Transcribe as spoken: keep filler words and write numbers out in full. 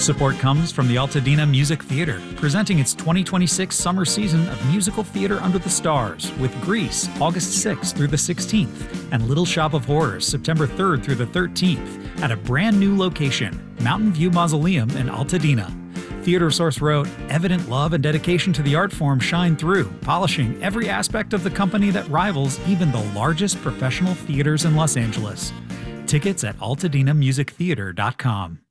Support comes from the Altadena Music Theater, presenting its twenty twenty-six summer season of musical theater under the stars with Grease, August sixth through the sixteenth, and Little Shop of Horrors, September third through the thirteenth, at a brand new location, Mountain View Mausoleum in Altadena. Theater Source wrote, "Evident love and dedication to the art form shine through, polishing every aspect of the company that rivals even the largest professional theaters in Los Angeles." Tickets at altadena music theater dot com.